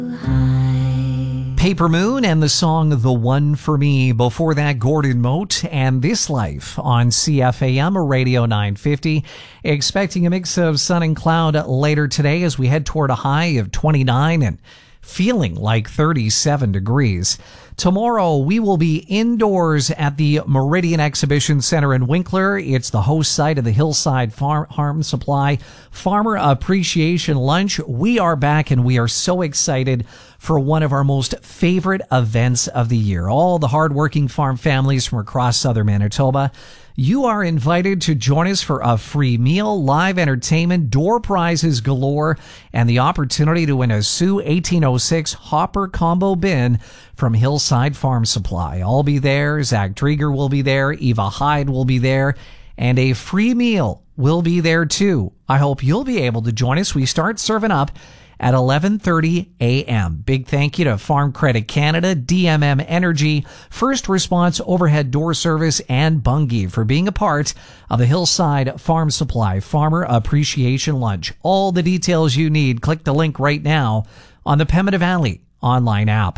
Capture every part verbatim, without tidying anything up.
Paper Moon and the song The One For Me. Before that, Gordon Mote and This Life on C F A M Radio nine fifty. Expecting a mix of sun and cloud later today as we head toward a high of twenty-nine and feeling like thirty-seven degrees. Tomorrow, we will be indoors at the Meridian Exhibition Center in Winkler. It's the host site of the Hillside Farm, Farm Supply Farmer Appreciation Lunch. We are back, and we are so excited for one of our most favorite events of the year. All the hardworking farm families from across southern Manitoba, you are invited to join us for a free meal, live entertainment, door prizes galore, and the opportunity to win a Sioux eighteen oh six Hopper Combo Bin from Hillside Farm Supply. I'll be there. Zach Drieger will be there. Eva Hyde will be there. And a free meal will be there too. I hope you'll be able to join us. We start serving up at eleven thirty a.m. Big thank you to Farm Credit Canada, D M M Energy, First Response Overhead Door Service, and Bungie for being a part of the Hillside Farm Supply Farmer Appreciation Lunch. All the details you need, click the link right now on the Pembina Valley online app.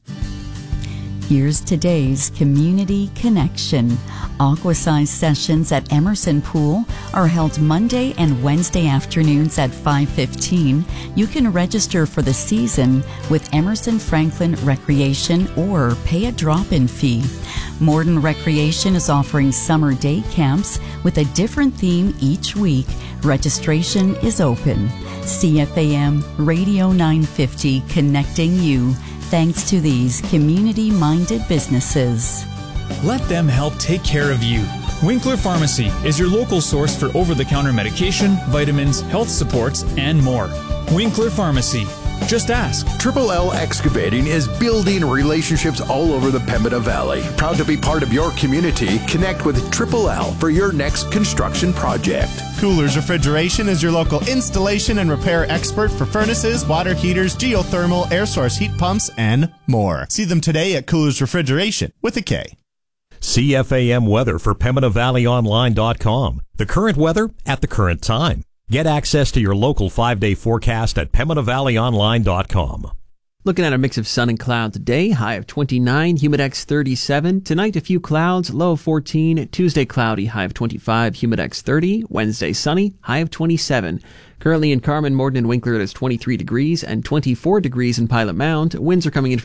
Here's today's Community Connection. Aquasize sessions at Emerson Pool are held Monday and Wednesday afternoons at five fifteen. You can register for the season with Emerson Franklin Recreation or pay a drop-in fee. Morden Recreation is offering summer day camps with a different theme each week. Registration is open. C F A M Radio nine fifty, connecting you. Thanks to these community-minded businesses. Let them help take care of you. Winkler Pharmacy is your local source for over-the-counter medication, vitamins, health supports, and more. Winkler Pharmacy. Just ask. Triple L Excavating is building relationships all over the Pembina Valley. Proud to be part of your community. Connect with Triple L for your next construction project. Coolers Refrigeration is your local installation and repair expert for furnaces, water heaters, geothermal, air source heat pumps, and more. See them today at Coolers Refrigeration with a K. C F A M weather for Pembina Valley Online dot com. The current weather at the current time. Get access to your local five-day forecast at Pembina Valley Online dot com. Looking at a mix of sun and cloud today, high of twenty-nine, humidex thirty-seven. Tonight, a few clouds, low of fourteen. Tuesday, cloudy, high of twenty-five, humidex thirty. Wednesday, sunny, high of twenty-seven. Currently in Carman, Morden, and Winkler, it is twenty-three degrees and twenty-four degrees in Pilot Mound. Winds are coming in